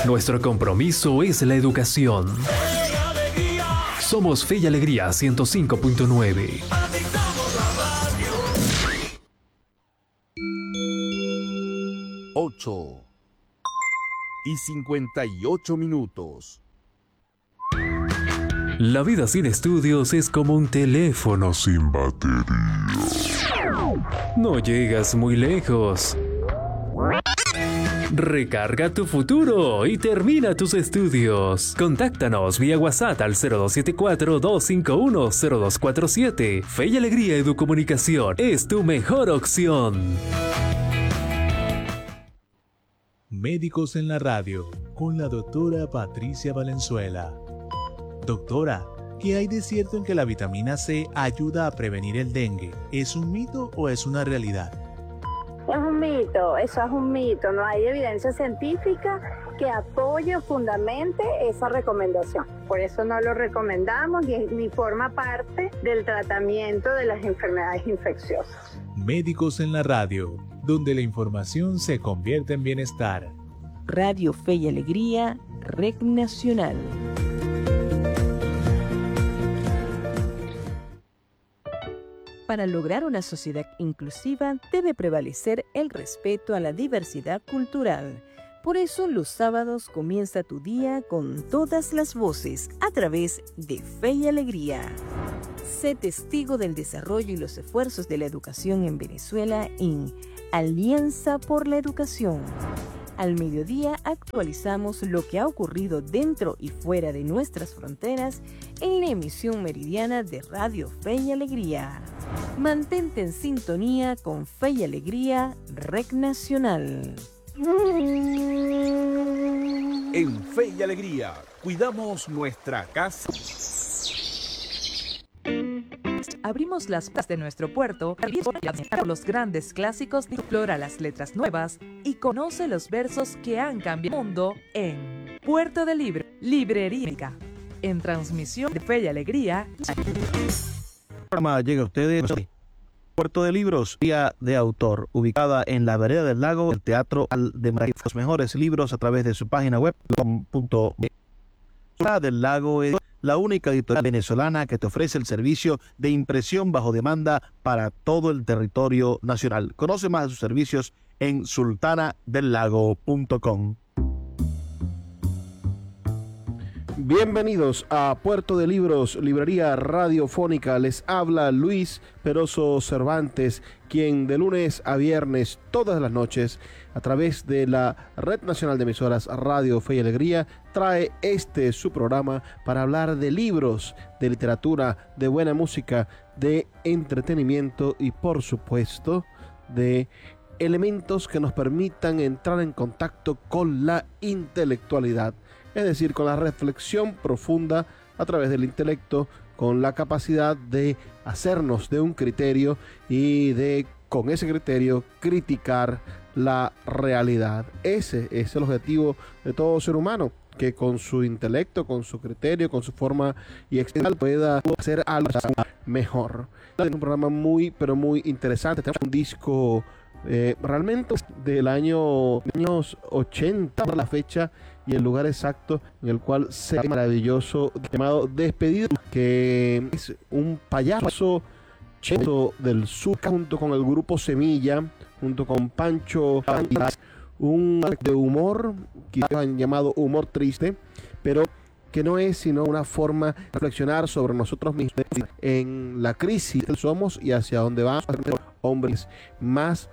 Nuestro compromiso es la educación. Somos Fe y Alegría 105.9. 8:58. La vida sin estudios es como un teléfono sin batería. No llegas muy lejos. Recarga tu futuro y termina tus estudios. Contáctanos vía WhatsApp al 0274-251-0247. Fe y Alegría Educomunicación es tu mejor opción. Médicos en la Radio, con la doctora Patricia Valenzuela. Doctora, ¿qué hay de cierto en que la vitamina C ayuda a prevenir el dengue? ¿Es un mito o es una realidad? Es un mito, eso es un mito. No hay evidencia científica que apoye o fundamente esa recomendación. Por eso no lo recomendamos ni forma parte del tratamiento de las enfermedades infecciosas. Médicos en la Radio, donde la información se convierte en bienestar. Radio Fe y Alegría, Red Nacional. Para lograr una sociedad inclusiva debe prevalecer el respeto a la diversidad cultural. Por eso los sábados comienza tu día con todas las voces a través de Fe y Alegría. Sé testigo del desarrollo y los esfuerzos de la educación en Venezuela en Alianza por la Educación. Al mediodía actualizamos lo que ha ocurrido dentro y fuera de nuestras fronteras en la emisión meridiana de Radio Fe y Alegría. Mantente en sintonía con Fe y Alegría, Red Nacional. En Fe y Alegría, cuidamos nuestra casa. Abrimos las puertas de nuestro puerto por los grandes clásicos, explora las letras nuevas y conoce los versos que han cambiado el mundo en Puerto de Libro, Librería. En transmisión de Fe y Alegría. El programa llega a ustedes Puerto de Libros, Día de Autor, ubicada en la vereda del lago, el Teatro de María. Los mejores libros a través de su página web. Del Lago es la única editorial venezolana que te ofrece el servicio de impresión bajo demanda para todo el territorio nacional. Conoce más de sus servicios en sultanadelago.com. Bienvenidos a Puerto de Libros, librería radiofónica. Les habla Luis Peroso Cervantes, quien de lunes a viernes, todas las noches, a través de la Red Nacional de Emisoras Radio Fe y Alegría, trae su programa para hablar de libros, de literatura, de buena música, de entretenimiento y, por supuesto, de elementos que nos permitan entrar en contacto con la intelectualidad. Es decir, con la reflexión profunda a través del intelecto, con la capacidad de hacernos de un criterio y de, con ese criterio, criticar la realidad. Ese es el objetivo de todo ser humano, que con su intelecto, con su criterio, con su forma y experiencia pueda hacer algo mejor. Es un programa muy, pero muy interesante. Tenemos un disco realmente del años 80, la fecha y el lugar exacto en el cual se maravilloso llamado Despedida, que es un payaso cheto del sur junto con el grupo Semilla, junto con Pancho, un de humor que han llamado humor triste, pero que no es sino una forma de reflexionar sobre nosotros mismos en la crisis que somos y hacia dónde vamos, hombres más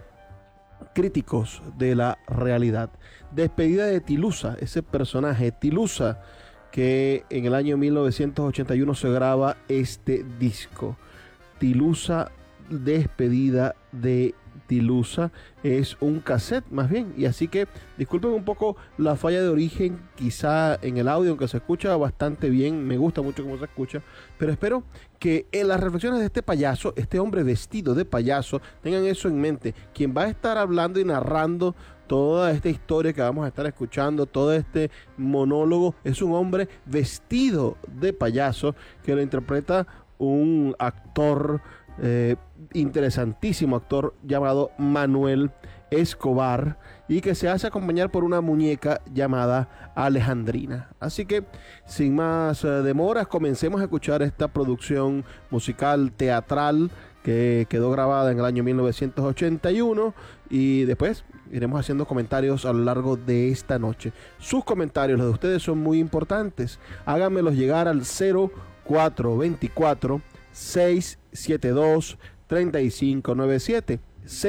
críticos de la realidad. Despedida de Tilusa, ese personaje Tilusa que en el año 1981 se graba este disco. Tilusa, Despedida de Tilusa, es un cassette más bien, y así que disculpen un poco la falla de origen quizá en el audio, aunque se escucha bastante bien, me gusta mucho cómo se escucha, pero espero que en las reflexiones de este payaso, este hombre vestido de payaso, tengan eso en mente. Quien va a estar hablando y narrando toda esta historia que vamos a estar escuchando, todo este monólogo, es un hombre vestido de payaso que lo interpreta un actor interesantísimo actor llamado Manuel Escobar y que se hace acompañar por una muñeca llamada Alejandrina. Así que sin más demoras, comencemos a escuchar esta producción musical teatral que quedó grabada en el año 1981 y después iremos haciendo comentarios a lo largo de esta noche. Sus comentarios, los de ustedes, son muy importantes. Háganmelos llegar al 0424 672 3597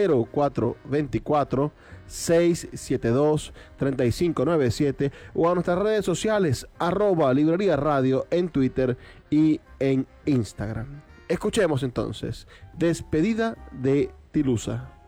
0424 672 3597 o a nuestras redes sociales @Librería Radio en Twitter y en Instagram. Escuchemos entonces Despedida de Tilusa.